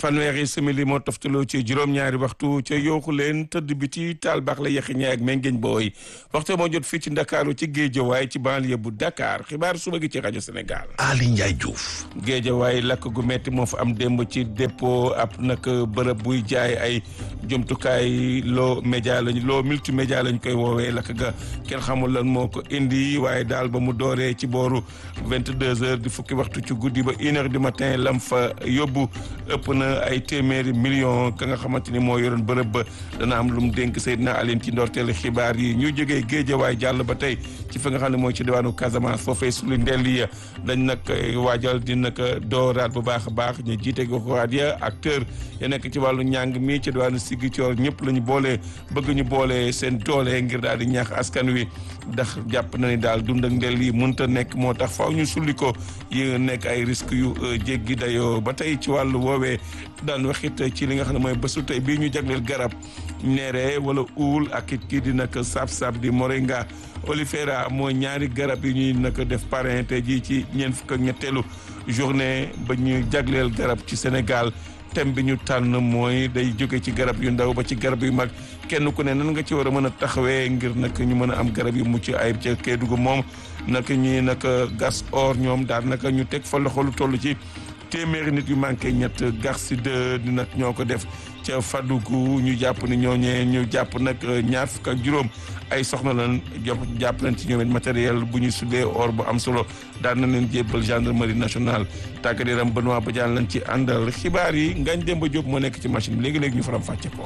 fanweeri simili moo toftaloo ci juróom-ñaari waxtu ca yooxu leen tëdd biti taal baax la yaxi ñaay ak mengeñ booy waxtu moo jot fii ci Ndakaaru ci Géejawaay ci banlieue bu Dakar xibaar suba gi ci rajo Sénégal. Ali Ndiaye Diouf. Géejawaay lakk gu metti moo fa am démb ci dépôt ab nag bërëb buy jaay ay jumtukaay loo multimédia lañ koy woowee lakk ga kenn xamul lan moo ko indi waaye daal ba mu dooree ci booru 22h di fukki waxtu ci guddi ba 1h du matin lam fa yóbbu ëpp na ay téeméeri million ka nga xamante ni moo yoroon bërëb ba dana am lu mu dénk Seydina Aline ci ndorteelu xibaar yi ñu jógee Géejawaay jàll ba tey ci fi nga xam ne mooy ci diwaanu Casamance foofee suli ndelli ya dañ nag waajal di nag dooraat bu baax a baax ñu jiite goxuwaat ya acteur ya nekk ci wàllu njàng mi ci diwaanu Ziguinchor ñëpp la ñu boole bëgg ñu boole seen doole ngir daal di ñaax askan wi ndax jàpp na ni daal dund ak ndel yi mënta nekk moo tax faaw ñu sulli ko yi nekk ay risques yu jéggi dayoo ba tey ci wàllu woowee daan waxit ci li nga xam ne mooy bésu tey bii ñu jagleel garab neere wala uul ak it kii di nag saab-saab di moringa olifera mooy ñaari garab yi ñuy nag def parrain tey jii ci ñeent fukk ak ñetteelu journée ba ñu jagleel garab ci Sénégal thème bi ñu tànn mooy day jóge ci garab yu ndaw ba ci garab yu mag kenn ku ne nan nga ci war a mën a taxawee ngir nag ñu mën a am garab yu mucc ayib ca Kédougou moom nag ñi nag gas or ñoom daal naka ñu teg fa loxo lu toll ci téeméeri nit yu manqué ñett garsi de di nag ñoo ko def ca Fadougou ñu jàpp ni ñooñee ñu jàpp nag ñaar fukk ak juróom ay soxna lan jàpp nañ ci ñoom it matériel bu ñu sudee or bu am solo daan na leen jébbal gendarmerie nationale tàggat yaram Benoît Badiane lañ ci àndal xibaar yi Ngagne Demba Diop moo nekk ci machine bi léegi-léegi ñu faram fàcce ko.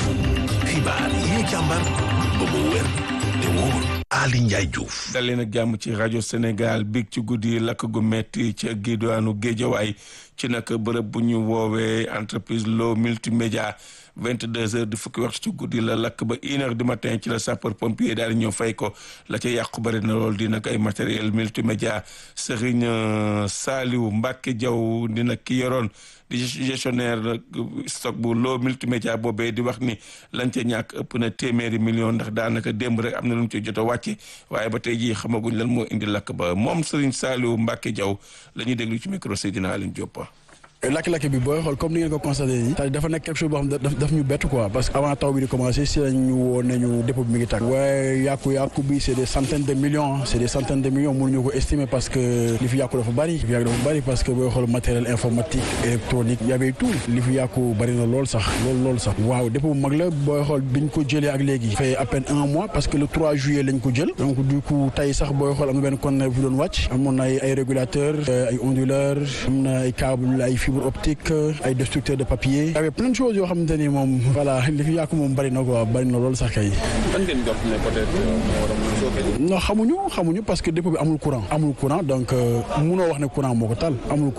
xibaar yi ñu càmbar ba mu wér te wóor. Ali Ndiaye Diouf. dal leen ak jàmm ci rajo Sénégal big ci guddi lakk gu metti ca diwaanu Géejawaay ci nag bërëb bu ñu woowee entreprise Lo multimédia 22h di fukki waxtu ci guddi la lakk ba 1h du matin ci la sapeur pompier daal di ñëw fay ko la ca yàqu bëri na lool di nag ay matériel multimédia Serigne Saliou Mbacke Diaw di nag ki yoroon di gestionnaire stock bu Lo multimédia boobee di wax ni lañ ca ñàkk ëpp na téeméeri million ndax daanaka démb rek am na lu mu ci jot a wàcce waaye ba tey jii xamaguñ lan moo indi lakk ba moom Serigne Saliou Mbacke Diaw la ñuy déglu ci micro Seydina Aline Diop. lakk-lakk bi booy xool comme ni ngeen ko constaté nii c'est-à-dire dafa nekk quelque chose boo xam ne daf ñu bett quoi parce que avant taw bi di commencé si lañ ñu woon nañu dépôt bi mi ngi tàkk waaye yàqu bi c'est des centaines de millions mënuñu ko estimer parce que li fi yàqu dafa bari parce que booy xool matériel informatique électronique y avait tout li fi yàqu bari na lool sax waaw dépôt bu mag la booy xool biñ ko jëlee ak léegi fait à peine 1 mois parce que le 3 juillet lañ ko jël donc du coup tey sax booy xool am na benn conteneur bu doon wàcc amoon na ay régulateurs ay onduleurs am na ay câble ay fibre optique ay destructeurs de papier y avait plein de choses yoo xamante ni moom voilà li fi yàqu moom bari na quoi bari na loolu sax kay. fan ngeen jot ne peut-être non xamuñu parce que dépôt bi amul courant donc munoo wax ne courant moo ko taal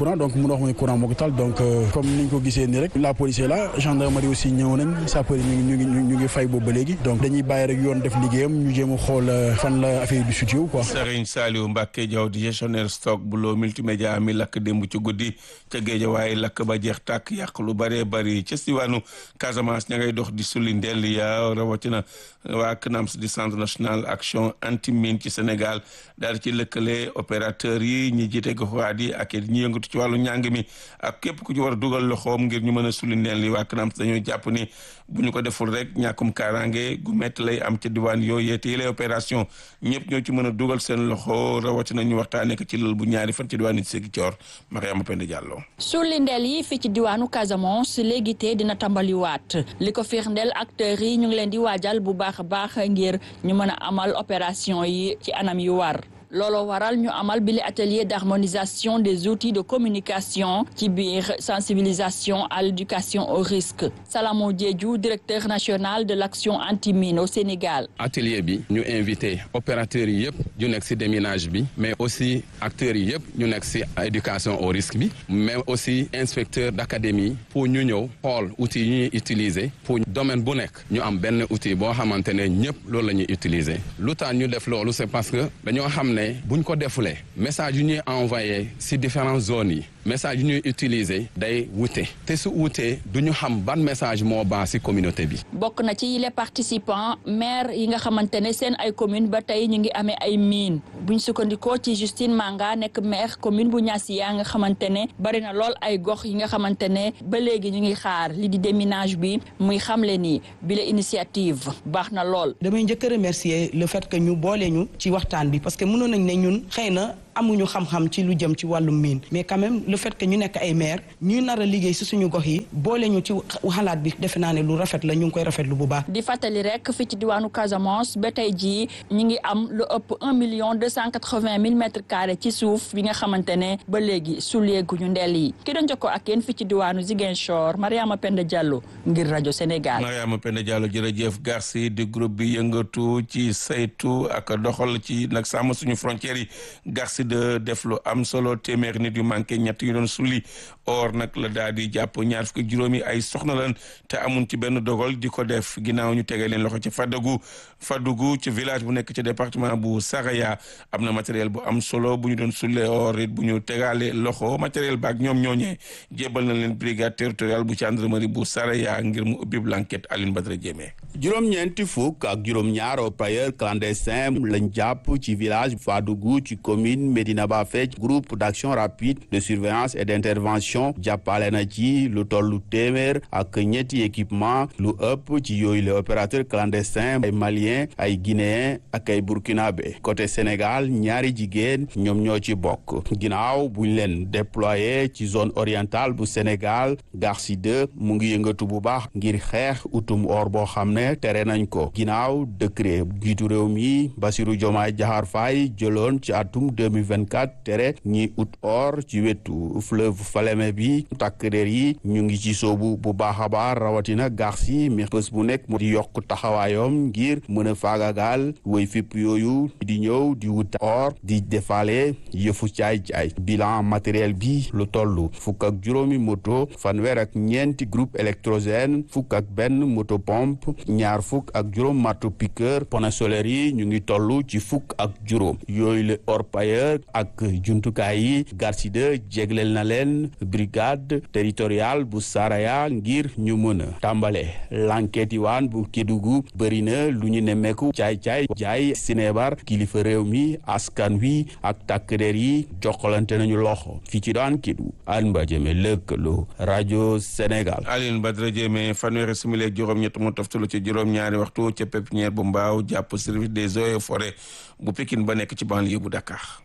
donc comme niñ ko gisee nii rek la police est là gendarmerie aussi ñëw nañ sapeur ñu ngi fay boobu ba léegi donc dañuy bàyyi rek yoon def liggéeyam ñu jéem a xool fan la affaire yi du situé quoi. Serigne Saliou Mbacke Diaw di gestionnaire stock bu Lo multimédia mi lakk démb ci guddi ca Géejawaay lakk ba jeex tàkk yàq lu bëree bëri ca diwaanu Casamance ña ngay dox di sulli ndell ya rawatina waa CNAMS di centre national action anti mine ci Sénégal daal ci lëkkale opérateur yi ñi jiite goxuwaat yi ak ñi yëngatu ci wàllu njàng mi ak képp ku ci war a dugal loxoom ngir ñu mën a sulli ndell yi waa CNAMS dañoo jàpp ni bu ñu ko deful rek ñàkkum kaaraange gu métti lay am ca diwaan yooyu te yile opération ñëpp ñoo ci mën a dugal seen loxo rawatina ñu waxtaanee ko ci lël bu ñaari fan ci diwaanu Ziguinchor Mariama Penda Diallo. sulli ndel yi fii ci diwaanu Casamance léegi te dina tàmbaliwaat li ko firndeel acteurs yi ñu ngi leen di waajal bu baax a baax ngir ñu mën a amal opération yi ci anam yu war. looloo waral ñu amal bile atelier d'harmonisation des outils de communication ci biir sensibilisation à l'éducation au risque. Salamo Diédhiou, directeur national de l'action anti-mine au Sénégal. atelier bi ñu invité opérateurs yi yëpp ñu nekk ci déminage bi mais aussi acteurs yi yëpp ñu nekk ci éducation au risque bi mais aussi inspecteur d'académie pour ñu ñëw xool outils yi ñuy utiliser pour domaine bu nekk ñu am benn outil boo xamante ne ñëpp loolu la ñuy utiliser lu tax ñu def loolu c'est parce que dañoo xam ne buñ ko defulee message yu ñuy envoyé ci différentes zones yi message yu ñuy utiliser day wute te su wutee du ñu xam ban message moo baax ci communauté bi. bokk na ci les participants maire yi nga xamante ne seen ay commune ba tey ñu ngi amee ay mine buñ sukkandikoo ci Justine Manga nekk maire commune bu Niassia nga xamante ne bari na lool ay gox yi nga xamante ne ba léegi ñu ngi xaar li di déminage bi muy xamle ni bi la initiative baax na lool. damay njëkk a remercier le fait que ñu boole ñu ci waxtaan bi parce que mënoon nañ ne ñun xëy na amuñu xam-xam ci lu jëm ci wàllum mine mais quand même le fait que ñu nekk ay maire ñu nar a liggéey si suñu gox yi boole ñu ci xalaat bi defe naa ne lu rafet la ñu ngi koy rafetlu bu baax. di fàttali rek fii ci diwaanu Casamance ba tey jii ñu ngi am lu ëpp 1,280,000 mètres carrés ci suuf bi nga xamante ne ba léegi suleeguñu ndel yi ki doon jokkoo ak yéen fii ci diwaanu Ziguinchor Mariama Penda Diallo ngir rajo Sénégal. Mariama Penda Diallo jërëjëf. Garci di groupe bi yëngatu ci saytu ak doxal ci nag sàmm suñu frontières yi Garci de def lu am solo téeméer nit yu manqué ñett yu doon sulli or nag la daal di jàpp ñaar fukki juróomi ay soxna lan te amun ci benn dogal di ko def ginnaaw ñu tegee leen loxo ci Fadougou ci village bu nekk ci département bu Saraya am na matériel bu am solo bu ñu doon sullee or it bu ñu tegaale loxo matériel baak ñoom ñooñee jébal na leen brigade territoriale bu gendarmerie bu Saraya ngir mu ubbi l'enquête. Aline Badara Diémé. juróom-ñeenti fukk ak juróom-ñaar opérateur clandestin lañ jàpp ci village Fadougou ci commune Médina Bafech groupe d'action rapide de surveillance et d'intervention jàppale na ci lu tollu téeméer ak ñetti équipement lu ëpp ci yooyu les opérateurs clandestins ay maliens ay guinéens ak ay burkinabé côté Sénégal ñaari jigéen ñoom ñoo ci bokk ginnaaw buñ leen déployé ci zone orientale bu Sénégal Garci 2 mu ngi yëngatu bu baax ngir xeex utum or boo xam ne tere nañ ko ginnaaw décret jiitu réew mi Bassirou Diomaye Diakhar Faye jëloon ci atum 2024 tere ñi ut or ci wetu fleuve Falémé bi takk der yi ñu ngi ci soobu bu baax a baax rawatina Garci mi bés bu nekk mu di yokk taxawaayam ngir mën a faagagal woy fipp yooyu di ñëw di wut or di defaale yëfu caay-caay bilan matériel bi lu toll fukk ak juróomi moto fanweer ak ñeenti groupe électrogène fukk ak benn moto pompe ñaar fukk ak juróom marteau piqueur panneaux solaires yi ñu ngi toll ci fukk ak juróom yooyu le orpailleur ak jumtukaay yi Garci 2 jégleel na leen brigade territoriale bu Saraya ngir ñu mën a tàmbale l'enquête yi waan bu Kédougou bëri na lu ñu nemmeeku caay-caay jaay sinébar kilifa réew mi askan wi ak takk der yi jokkalante nañu loxo fii ci daan Kédougou Alioune Badara Diémé lëkkaloo rajo Sénégal. Alioune Badara Diémé fanweeri simili ak juróom-ñett mu toftalu ci juróom-ñaari waxtu ca pépinière bu Mbaaw jàpp service des eaux et forêts bu Pikine ba nekk ci banlieue bu Dakar.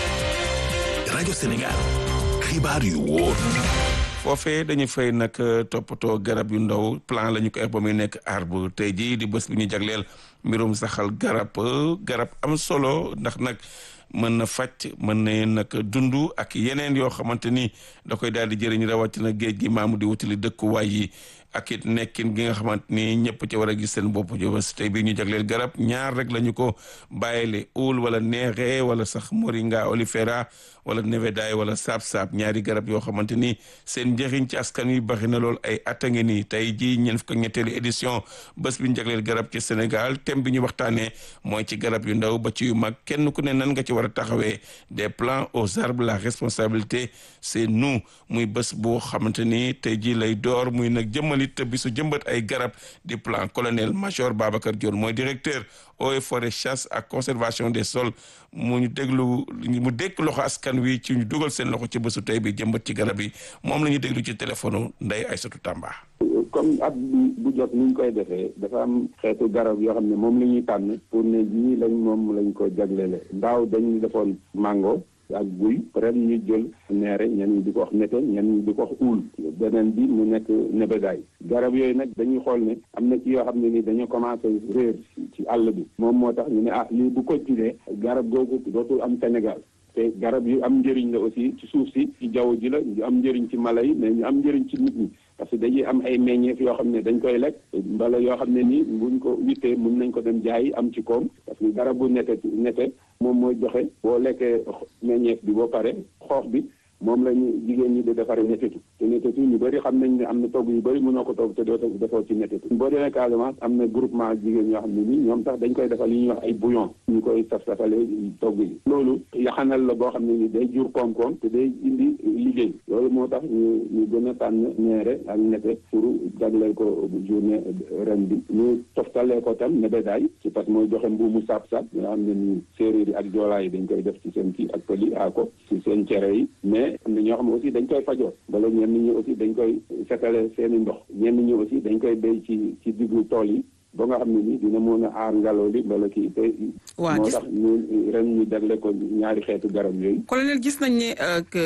rajo Sénégal xibaar yu wóor. foofee dañu fay nag toppatoo garab yu ndaw plan la ñu ko ba muy nekk arbre tey jii di bés bi ñu jagleel mbirum saxal garab am solo ndax nag mën na faj mën na nag dund ak yeneen yoo xamante ni da koy daal di jëriñ rawatina géej gi maamu di wutali dëkkuwaay yi ak it nekkin gi nga xamante ni ñëpp ci war a gis seen bopp jobas tey bii ñu jagleel garab ñaar rek la ñu ko bàyyile uul wala neexee wala sax moringa olifera wala nevedaay wala saab-saab ñaari garab yoo xamante ni seen njëriñ ci askan wi bari na lool ay at a ngi nii tey jii ñeent fukk ak ñetteelu édition bés bi ñu jagleel garab ci Sénégal thème bi ñu waxtaanee mooy ci garab yu ndaw ba ci yu mag kenn ku ne nan nga ci war a taxawee des plans aux arbres la responsabilité c'est nous muy bés boo xamante ni tey jii lay door muy nag jëmmalit bisu jëmbat ay garab di plan colonel major Babacar Dione mooy directeur eaux et forêts chasse ak conservation des sols mu dékk loxo askan wi ci ñu dugal seen loxo ci bésu tey bi jëmbat ci garab yi moom la ñu déglu ci téléphone Ndeye Aïssatou Tamba. comme at bu jot ni ñu koy defee dafa am xeetu garab yoo xam ne moom la ñuy tànn pour ne ñii lañ ko jagleele daaw dañu defoon mango ak guy ren ñu jël neere ñenn ñi di ko wax nete ñenn ñi di ko wax uul beneen bi mu nekk nebedaay garab yooyu nag dañuy xool ne am na ci yoo xam ne ni dañoo commencé réer ci àll bi moom moo tax ñu ne lii bu continuer garab googu dootul am Sénégal te garab yu am njëriñ la aussi ci suuf si ci jaww ji la ñu am njëriñ ci mala yi mais ñu am njëriñ ci nit ñi parce que dañuy am ay meññeef yoo xam ne dañ koy lekk mbala yoo xam ne nii buñ ko wittee mun nañ ko dem jaayi am ci koom parce que garab bu nete moom mooy joxe boo lekkee meññeef bi boo pare xoox bi moom la ñu jigéen ñi di defaree netetu te netetu ñu bëri xam nañ ne am na togg yu bëri mënoo ko togg te doo defoo ci netetu. boo demee Casamance am na groupement jigéen ñoo xam ne nii ñoom sax dañ koy defal li ñuy wax ay bouillon ñu koy saf-safalee togg yi loolu yaxanal la boo xam ne ni day jur koom-koom te day indi liggéey loolu moo tax ñu gën a tànn ñeere ak nete pour jagleel ko journée ren bi ñu toftalee ko tam nebedaay ci parce que mooy joxe mbuumu saab-saab nga xam ne ni séeréer yi ak joolaa yi dañ koy def ci seen kii ak pël yi ko ci seen cere yi mais am na ñoo xam ne aussi dañ koy fajoo wala ñenn ñi aussi dañ koy setale seeni ndox ñenn ñi aussi dañ koy béy ci diggu tool yi ba nga xam ne ni dina mën a aar ngelaw li wala kii te moo tax ñu ren ñu jagle ko ñaari xeetu garab yooyu. colonel gis nañ ne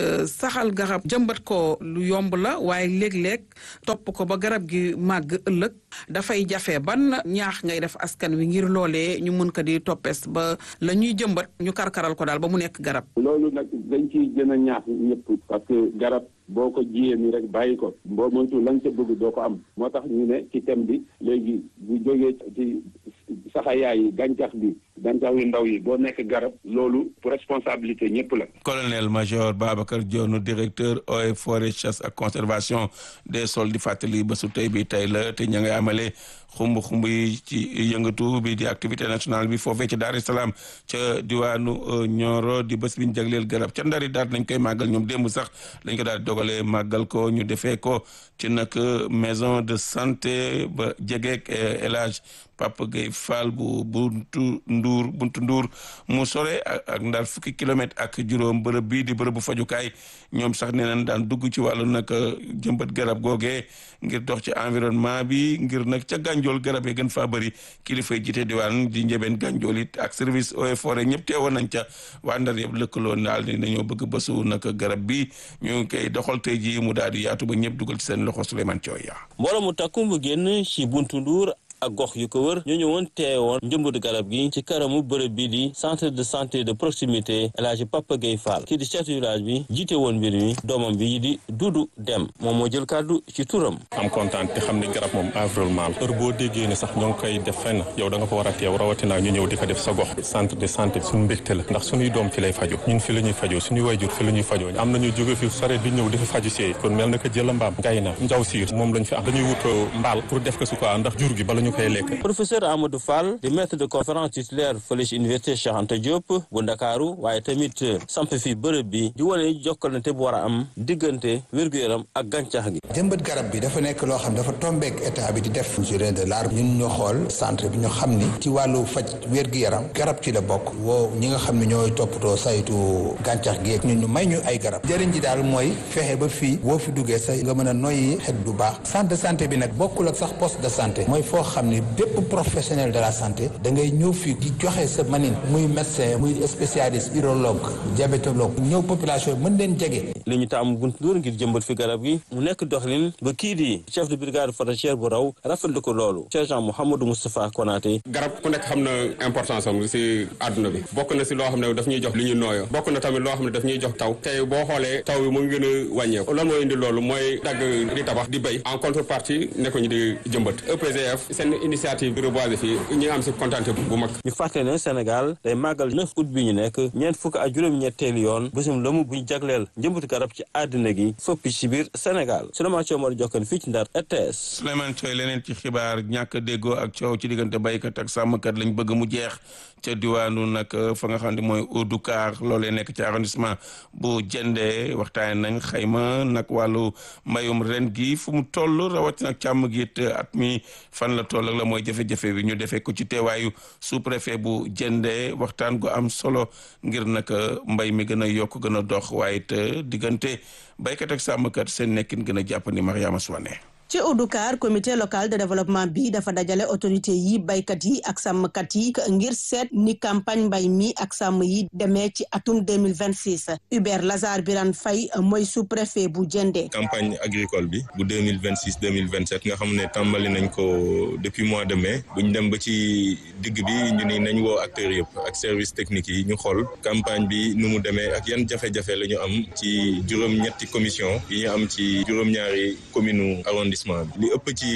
saxal garab jëmbat ko lu yomb la waaye léeg-léeg topp ko ba garab gi màgg ëllëg dafay jafe ban ñaax ngay def askan wi ngir loolee ñu mën ko di toppees ba la ñuy jëmbat ñu karkaral ko daal ba mu nekk garab. loolu nag dañ ciy gën a ñaax ñëpp parce que garab boo ko jiyee nii rek bàyyi ko boo moytu lañ ca bëgg doo ko am moo tax ñu ne ci thème bi léegi bu jógee ci saxayaay yi gàncax yu ndaw yi boo nekk garab loolu responsabilité ñëpp la. colonel major Babacar Dione directeur eaux et forêts chasse ak conservation des sols di fàttali ba su tey bi tey la te ña ngay amale xumb yi ci yëngatu bi di activité nationale bi foofee ca Dar es Salaam ca diwaanu Nioro di bés bi ñu jagleel garab ca Ndari daal nañ koy màggal ñoom démb sax lañ ko daal di dogalee màggal ko ñu defee ko ci nag maison de santé ba jegeek El Hadj Papa Gueye Fall bu buntu Ndour mu sore ak Ndar fukki kilomètre ak juróom bërëb bii di bërëb bu fajukaay ñoom sax nee nañ daan dugg ci wàllu nag jëmbat garab googee ngir dox ci environnement bi ngir nag ca Gànjool garab yi gën faa bëri kilifa yi jiite diwaan di njëbeen Gànjool it ak service eaux et forêt ñëpp teewoon nañ ca waa Ndar yëpp lëkkaloo daal ni dañoo bëgg bésu nag garab bi ñu ngi koy doxal tey jii mu daal di yaatu ba ñëpp dugal ci seen loxo Souleymane Thioya. mbooloo mu takku mu génn ci buntu Ndour ak gox yu ko wër ñu ñëwoon teewoon njëmbatu garab gi ci kanamu bërëb bi di centre de santé de proximité El Hadj Papa Gueye Fall kii di chef du village bi jiite woon mbir mi doomam bi di Dudu Dem moom moo jël kàddu ci turam. am kontaan te xam ne garab moom environnement la heure boo déggee ne sax ñoo ngi koy def fenn yow da nga fa war a teew rawatina ñu ñëw di ko def sa gox centre de santé suñu mbégte la ndax suñuy doom fi lay fajo ñun fi la ñuy fajoo suñuy wayjur fi la ñuy fajoo am nañu jóge fi sore di ñëw di fi faju see kon mel na ko jëla mbaam ngay na njaw siir moom lañ fi am dañuy wut mbaal pour def ko su quoi ndax jur gi bala ñu koy lekk. Professeur Amadou Fall di maître de conférence titulaire fële ci université Cheikh Anta Diop bu Ndakaaru waaye tamit samp fi bërëb bi di wane jokkalante bu war a am diggante wér-gu-yaram ak gàncax gi. jëmbat garab bi dafa nekk loo xam dafa tombeek état bi di def journée de l'arbre ñun ñu xool centre bi ñu xam ni ci wàllu faj wér-gu-yaram garab ci la bokk woo ñi nga xam ne ñooy toppatoo saytu gàncax gi ñun ñu may ñu ay garab jëriñ ji daal mooy fexe ba fii boo fi duggee sa nga mën a noyyi xet bu baax centre de santé bi nag bokkul ak sax poste de santé mooy foo xam ni bépp professionnel de la santé da ngay ñëw fii di joxe sa manin muy médecin muy spécialiste urologue diabétologue ñëw population mën leen jege. li ñu taamu Buntu Ndour ngir jëmbat fi garab gi mu nekk doxalin ba kii di chef de brigade forestière bu raw rafetlu ko loolu sergent Mouhamadou Moustapha Konaté. garab ku nekk xam na importance am si àdduna bi bokk na si loo xam ne daf ñuy jox li ñu nooyo bokk na tamit loo xam ne daf ñuy jox taw tey boo xoolee taw bi mu ngi gën a wàññeeku lan mooy indi loolu mooy dagg di tabax di béy en contrepartie nekkuñu di jëmbat EPGF seen initiative bi reboiser fii ñu am si kontaante bu mag. ñu fàttali ne Sénégal day màggal 9 août bi ñu nekk ñeent fukk ak juróom-ñetteelu yoon bésum lëmu bu ñu jagleel njëmbatu garab ci àddina gi fëpp ci biir Sénégal Souleymane Thioye moo jokkan fii ci Ndar RTS. Souleymane Thioye leneen ci xibaar ñàkk déggoo ak coow ci diggante baykat ak sàmmkat lañ bëgg mu jeex ca diwaanu nag fa nga xam ne mooy Oudoukar loolee nekk ci arrondissement bu Diendé waxtaan nañ xayma nag wàllu mbayum ren gi fu mu toll rawatina càmm gi it at mi fan la toll ak la mooy jafe-jafe bi ñu defee ko ci teewaayu sous-préfet bu Diendé waxtaan gu am solo ngir nag mbay mi gën a yokk gën a dox waaye it diggante baykat ak sàmmkat seen nekkin gën a jàppandi Mariama Souane. ci Oudoukar comité local de développement bi dafa dajale autorité yi baykat yi ak sàmmkat yi ngir seet ni campagne mbay mi ak sàmm yi demee ci atum 2026 Hubert Lazare Birane Faye mooy sous-préfet bu Diendé. campagne agricole bi bu 2026-2027 nga xam ne tàmbali nañ ko depuis mois de mai bu ñu dem ba ci digg bi ñu ni nañ woo acteurs yëpp ak service technique yi ñu xool campagne bi nu mu demee ak yan jafe-jafe la ñu am ci juróom-ñetti commission yi ñu am ci juróom-ñaari commune arrondissement li ëpp ci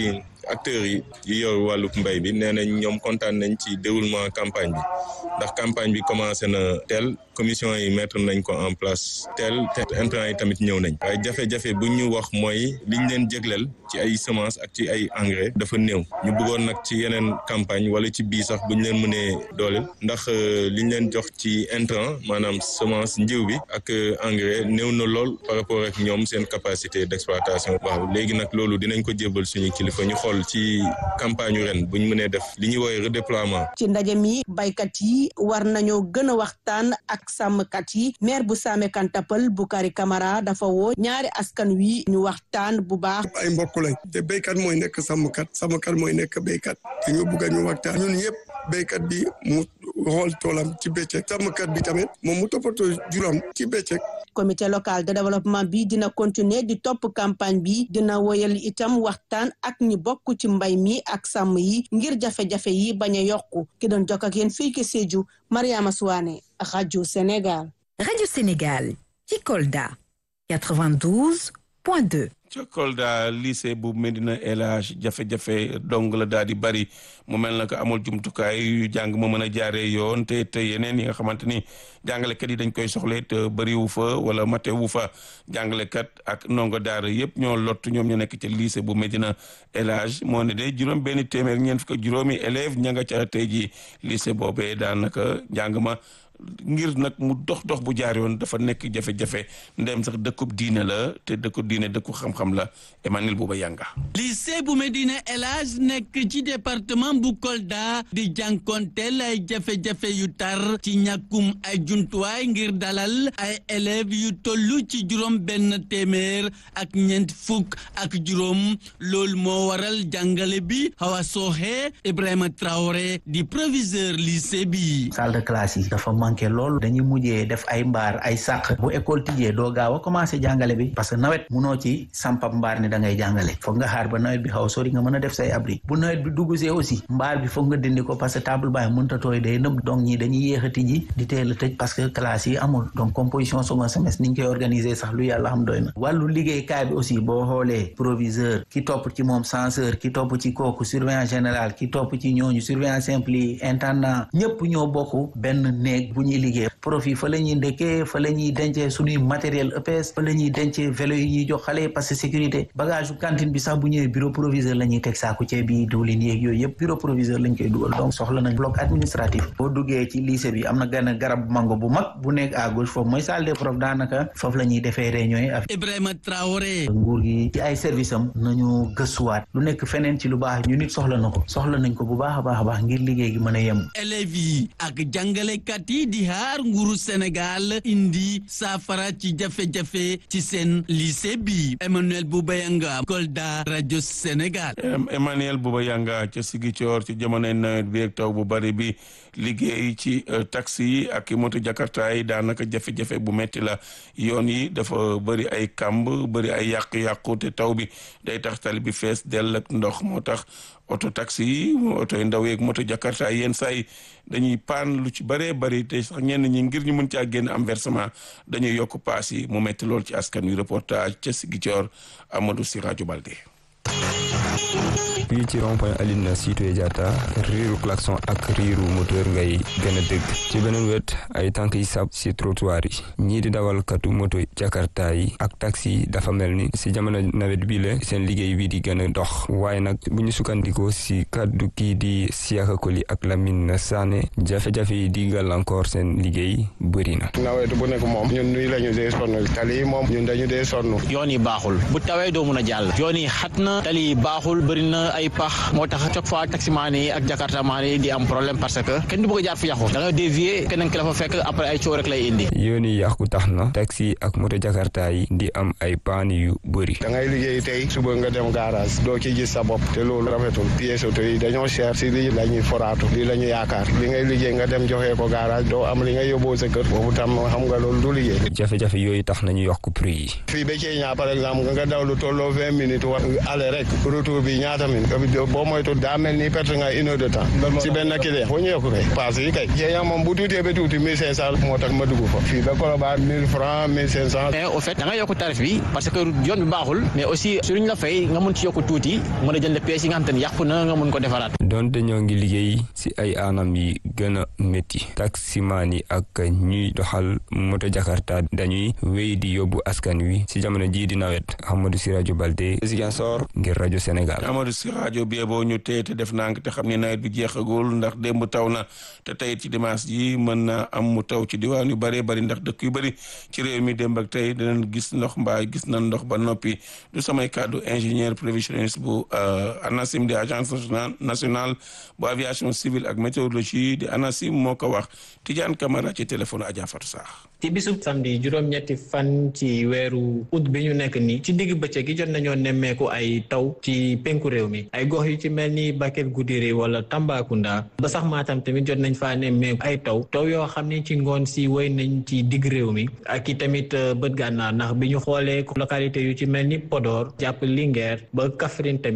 acteurs yi yor wàllu mbay bi nee nañ ñoom kontaan nañ ci déroulement campagne bi ndax campagne bi commencé na teel commission yi mettre nañ ko en place teel te intrants yi tamit ñëw nañ waaye jafe-jafe bu ñu wax mooy liñ leen jégleel ci ay semences ak ci ay engrais dafa néew ñu bëggoon nag ci yeneen campagne wala ci bii sax bu ñu leen mënee dooleel ndax liñ leen jox ci intrant maanaam semence njiw bi ak engrais néew na lool par rapport ak ñoom seen capacité d'exploitation. waaw léegi nag loolu dinañ ko jébbal suñu kilifa ñu xool ci campagne yu ren bu ñu mënee def li ñuy woowee redéploiement. ci ndaje mi baykat yi war nañoo gën a waxtaan ak sàmmkat yi maire bu Saame Kantapal Bukari Camara dafa woo ñaari askan wi ñu waxtaan bu baax. ay mbokk lañ te béykat mooy nekk sàmmkat mooy nekk béykat te ñu bugg ñu waxtaan ñun yëpp béykat bi mu xool toolam ci bëccëg sàmmkat bi tamit moom mu toppatoo juram ci bëccëg. comité local de développement bi dina continuer di topp campagne bi dina woyal itam waxtaan ak ñi bokk ci mbay mi ak sàmm yi ngir jafe-jafe yi bañ a yokku ki doon jokk ak yéen fii ki Sédhiou Mariama Souane rajo Sénégal. rajo Sénégal ci Kolda 92.2. ca Kolda lycée bu Medina El Hadj jafe-jafe dong la daal di bari mu mel na ko amul jumtukaay yu jàng ma mën a jaaree yoon te yeneen yi nga xamante ni jàngalekat yi dañ koy soxle te bëriwu fa wala matewu fa jàngalekat ak ndongo daara yëpp ñoo lottu ñoom ñu nekk ca lycée bu Medina El Hadj moo ne de juróom benn téeméer ñeent fukk juróomi élève ña nga ca tey ji lycée boobee daanaka njàng ma ngir nag mu dox bu jaar yoon dafa nekk jafe-jafe ndem sax dëkkub diine la te dëkkub diine dëkku xam-xam la Emmanuel Bouba Yanga. lycée bu Medina El Hadj nekk ci département bu Kolda di jànkonteel ay jafe-jafe yu tar ci ñàkkum ay jumtuwaay ngir dalal ay élèves yu tollu ci juróom benn téeméer ak ñeent fukk ak juróom loolu moo waral jàngale bi Hawa Sohe Ibrahima Traoré di proviseur lycée bi. salle de classe yi dafa manqué loolu dañuy mujjee def ay mbaar ay sàq bu école tijjee doo gaaw a commencé jàngale bi parce que nawet munoo ci sampab mbaar ni da ngay jàngale foog nga xaar ba nawet bi xaw sori nga mën a def say abri bu nawet bi duggsee aussi mbaar bi foog nga dindi ko parce que table baay mënta tooy day nëb donc ñi dañuy yéex a tijji di teel a tëj parce que classe yi amul donc composition second semestre ni ñu koy organiser sax lu yàlla xam doy na wàllu liggéeykaay bi aussi boo xoolee proviseur ki topp ci moom censeur ki topp ci kooku surveillant général ki topp ci ñooñu surveillant simple yi intendant ñëpp ñoo bokk benn néeg bu ñuy liggéey profit fa la ñuy ndekkee fa la ñuy dencee suñuy matériel EPS fa la ñuy dencee vélo yi ñuy jox xale parce que sécurité bagage u cantine bi sax bu ñëwee bureau proviseur la ñuy teg saaku ceeb bi diwlin yeeg yooyu yëpp bureau proviseur lañ koy dugal donc soxla nañ bloc administratif boo duggee ci lycée bi am na gën garab mango bu mag bu nekk à gauche foofu mooy salle des profs daanaka foofu la ñuy defee réunion yi ak Ibrahima Traoré nguur gi ci ay service am nañu gëstuwaat lu nekk feneen ci lu baax ñu nit soxla nañ ko bu baax a baax ngir liggéey gi mën a yem élèves yi ak jàngalekat yi di xaar nguuru Sénégal indi saafara ci jafe-jafe ci seen lycée bi Emmanuel Bouba Yanga Kolda rajo Sénégal. Emmanuel Bouba Yanga ca Ziguinchor ci jamonoy nawet bi ak taw bu bari bi liggéey ci taxi yi ak moto Jakarta yi daanaka jafe-jafe bu metti la yoon yi dafa bëri ay kamb bëri ay yàqu-yàqu te taw bi day tax tali bi fees dell ak ndox moo tax oto taxi yi oto yu ndaw yeeg moto Jakarta yenn saa yi dañuy paan lu ci bëree bëri te sax ñenn ñi ngir ñu mën caa génn am versement dañuy yokk paas yi mu metti lool ci askan wi reportage ca Ziguinchor Amadou Sirajo Balde. fii ci rond-point Aline Sitoé Diatta riiru klaxon ak riiru moteur ngay gën a dégg ci beneen wet ay tànk yi sab ci trottoir yi ñii di dawalkatu moto Jakarta yi ak taxi yi dafa mel ni ci jamono nawet bi la seen liggéey bi di gën a dox waaye nag bu ñu sukkandikoo ci kaddu kii di Siaka Koli ak Lamine Sané jafe-jafe yi di gàllankoor seen liggéey bëri na. nawet bu nekk moom ñun nuy la ñu dee sonn tali yi moom ñun dañu dee sonn. yoon yi baaxul bu tawee doo mun a jàll yoon yi xat na tali yi baaxul bëri na ay pax moo tax chaque fois taximaan yi ak jakartamaan yi di am problème parce que kenn du bëgg a jaar fu yàqu da nga dévier keneen ki la fa fekk après ay coow rek lay indi. yoon yi yàqu tax na taxi ak moto jakarta yi di am ay paan yu bëri. da ngay liggéey tey suba nga dem garage doo ci gis sa bopp te loolu rafetul pièces auto yi dañoo cher si lii la ñuy foraatu lii la ñu yaakaar li ngay liggéey nga dem joxee ko garage doo am li nga yóbboo sa kër boobu tam xam nga loolu du liggéey. jafe-jafe yooyu tax nañu yokk prix yi. fii ba Kenya par exemple nga daw lu tolloo 20 minutes war aller rek pour retour bi ñaata min boo moytu daa mel ni perte nga 1 heure de temps si benn client foo ñu yokku kay pass yi kay jeeña moom bu tuutee ba tuuti 1500 moo tax ma dugg fa fii ba Colobane 1000 francs 1500. mais au fait da nga yokku tarif bi parce que yoon bi baaxul mais aussi suñu la fay nga mun ci yokku tuuti mën a jënd pièces yi nga xam te ne yàqu na nga mun ko defaraat. donte ñoo ngi liggéey si ay anam yi gën a métti taximaan yi ak ñuy doxal moto Jakarta dañuy wéy di yóbbu askan wi si jamono jii di nawet Amadou Sirajo Balde Ziguinchor ngir rajo Sénégal. Amadou Sirajo bi boo ñu tey te def nànk te xam ne nawet bi jeexagul ndax démb taw na te tey ci dimanche ji mën na am mu taw ci diwaan yu bëree bëri ndax dëkk yu bëri ci réew mi démb ak tey dinañ gis ndox mbaa gis nañ ndox ba noppi du samay kàddu ingénieur prévisionniste bu ANACIM di agence nationale bu aviation civile ak météorologie di ANACIM moo ko wax Tidiane Camara ci téléphone Adja Fatou Sarr. ci bisub samedi juróom-ñetti fan ci weeru août bi ñu nekk nii ci digg bëccëg gi jot nañoo nemmeeku ay taw ci penku réew mi ay gox yu ci mel ni Bakel Goudiri wala Tambacounda ba sax Matam tamit jot nañ faa nemmeeku ay taw yoo xam ne ci ngoon si wéy nañ ci digg réew mi ak i tamit bët gànnaar ndax bi ñu xoolee localité yu ci mel ni Podor jàpp Linguère ba Kaffrine tamit